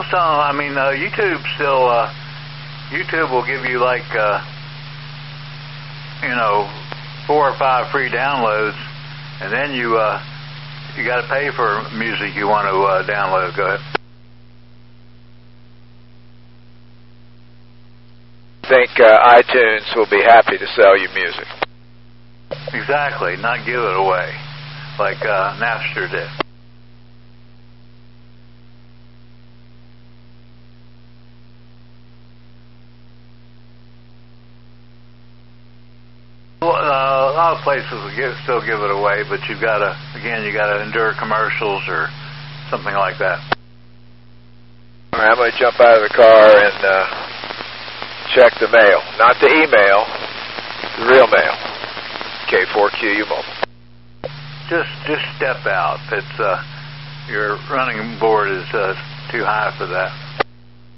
still some. I mean, YouTube still. YouTube will give you like, 4 or 5 free downloads, and then you got to pay for music you want to download. Go ahead. I think iTunes will be happy to sell you music. Exactly, not give it away like Napster did. A lot of places will still give it away, but you got to endure commercials or something like that. All right, I'm going to jump out of the car and check the mail. Not the email, the real mail. K4QU Mobile. Just step out. It's your running board is too high for that.